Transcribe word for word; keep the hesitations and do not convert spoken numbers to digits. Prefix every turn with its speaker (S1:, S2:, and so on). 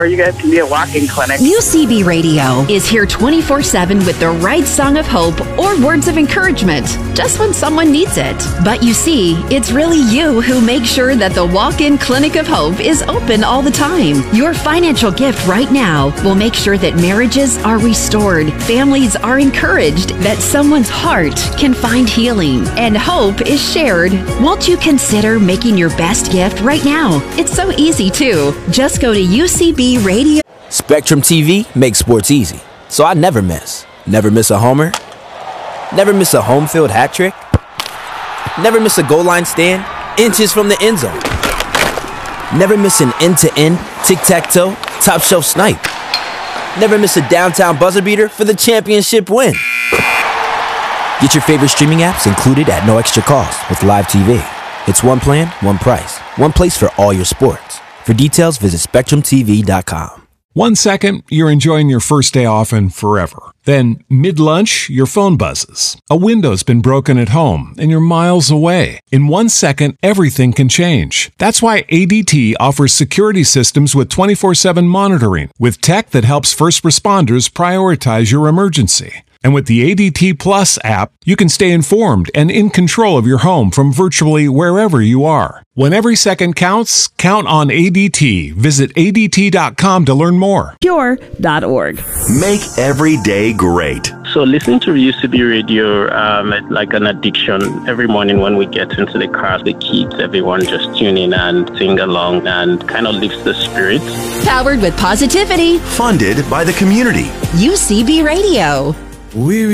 S1: Or you guys can be a walk-in clinic.
S2: U C B Radio is here twenty-four seven with the right song of hope or words of encouragement, just when someone needs it. But you see, it's really you who makes sure that the walk-in clinic of hope is open all the time. Your financial gift right now will make sure that marriages are restored, families are encouraged, that someone's heart can find healing, and hope is shared. Won't you consider making your best gift right now? It's so easy, too. Just go to U C B Radio.
S3: Spectrum T V makes sports easy, so I never miss. Never miss a homer. Never miss a home field hat trick. Never miss a goal line stand inches from the end zone. Never miss an end-to-end, tic-tac-toe, top shelf snipe. Never miss a downtown buzzer beater for the championship win. Get your favorite streaming apps included at no extra cost with Live T V. It's one plan, one price, one place for all your sports. For details, visit spectrum t v dot com.
S4: One second, you're enjoying your first day off and forever. Then, mid-lunch, your phone buzzes. A window's been broken at home, and you're miles away. In one second, everything can change. That's why A D T offers security systems with twenty-four seven monitoring, with tech that helps first responders prioritize your emergency. And with the A D T Plus app, you can stay informed and in control of your home from virtually wherever you are. When every second counts, count on A D T. Visit A D T dot com to learn more.
S5: Pure dot org.
S6: Make every day great.
S7: So listening to U C B Radio, um, it's like an addiction. Every morning when we get into the car, the kids, everyone just tune in and sing along and kind of lifts the spirits.
S2: Powered with positivity.
S6: Funded by the community.
S2: U C B Radio.
S8: We